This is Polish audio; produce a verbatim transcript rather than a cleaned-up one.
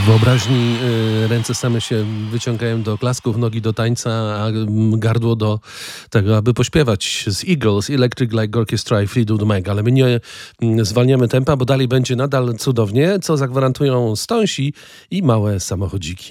wyobraźni y, ręce same się wyciągają do klasków, nogi do tańca, a mm, gardło do tego, aby pośpiewać z Eagles, Electric Light Orchestra i Fleetwood Mac. Ale my nie mm, zwalniamy tempa, bo dalej będzie nadal cudownie, co zagwarantują stąsi i małe samochodziki.